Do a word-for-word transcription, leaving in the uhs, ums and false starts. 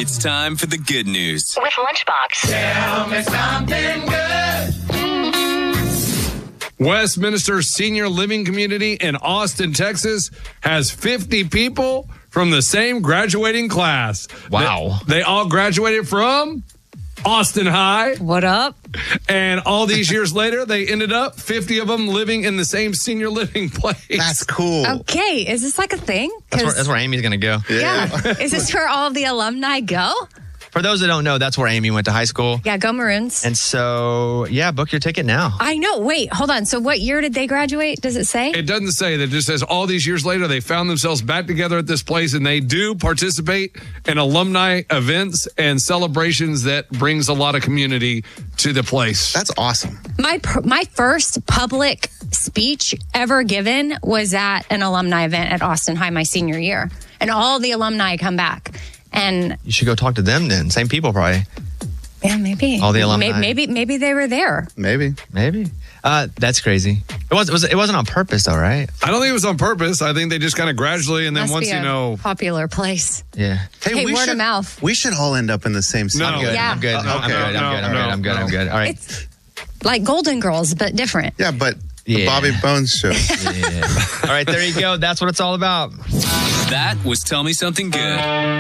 It's time for the good news. With Lunchbox. Tell me something good. Westminster Senior Living Community in Austin, Texas has fifty people from the same graduating class. Wow. They, they all graduated from Austin High. What up? And all these years later, they ended up, fifty of them, living in the same senior living place. That's cool. Okay, is this like a thing? That's where, that's where Amy's going to go. Yeah. Is this where all of the alumni go? For those that don't know, that's where Amy went to high school. Yeah, go Maroons. And so, yeah, book your ticket now. I know. Wait, hold on. So what year did they graduate? Does it say? It doesn't say. That just says all these years later, they found themselves back together at this place, and they do participate in alumni events and celebrations that brings a lot of community to the place. That's awesome. My my first public speech ever given was at an alumni event at Austin High my senior year. And all the alumni come back. And you should go talk to them then. Same people probably. Yeah, maybe. All the alumni. Maybe maybe, maybe they were there. Maybe. Maybe. Uh, that's crazy. It, was, it, was, it wasn't on purpose though, right? I don't think it was on purpose. I think they just kind of gradually, and then Must once be you a know. popular place. Yeah. Hey, we word should, of mouth. We should all end up in the same city. No. I'm good. Yeah. I'm good. Uh, I'm okay. good. I'm No, good. I'm no, good. I'm good. no. I'm good. All right. It's like Golden Girls, but different. Yeah, but the Yeah. Bobby Bones show. Yeah. All right, there you go. That's what it's all about. That was Tell Me Something Good.